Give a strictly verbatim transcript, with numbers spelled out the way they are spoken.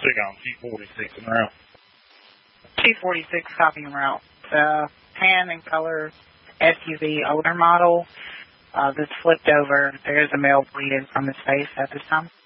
on T forty-six en route. T forty-six copy en route. Uh, tan and color S U V older model uh, that's flipped over. There is a male bleeding from his face at this time.